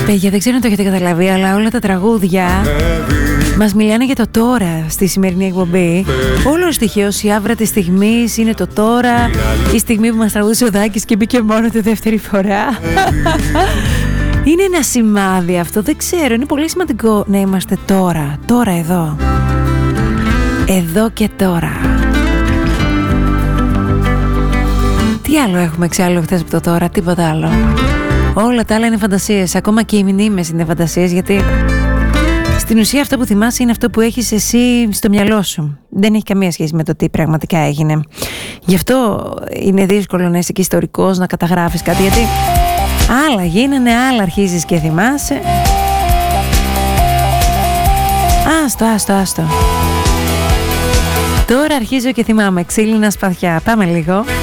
Παιδιά, δεν ξέρω αν το έχετε καταλαβεί, αλλά όλα τα τραγούδια μας μιλάνε για το τώρα στη σημερινή εκπομπή. Όλο στοιχείως η άβρα της στιγμής είναι το τώρα. Η στιγμή που μας τραγούδισε ο Δάκης και μπήκε μόνο τη δεύτερη φορά. Είναι ένα σημάδι αυτό, δεν ξέρω. Είναι πολύ σημαντικό να είμαστε τώρα. Τώρα εδώ. Εδώ και τώρα. Τι άλλο έχουμε εξάλλου χθες από το τώρα? Τίποτα άλλο. Όλα τα άλλα είναι φαντασίες. Ακόμα και οι μνήμες είναι φαντασίες, γιατί στην ουσία αυτό που θυμάσαι είναι αυτό που έχεις εσύ στο μυαλό σου. Δεν έχει καμία σχέση με το τι πραγματικά έγινε. Γι' αυτό είναι δύσκολο να είσαι και ιστορικός, να καταγράφεις κάτι, γιατί άλλα γίνανε, άλλα αρχίζεις και θυμάσαι. Άστο. Τώρα αρχίζω και θυμάμαι. Ξύλινα σπαθιά. Πάμε λίγο.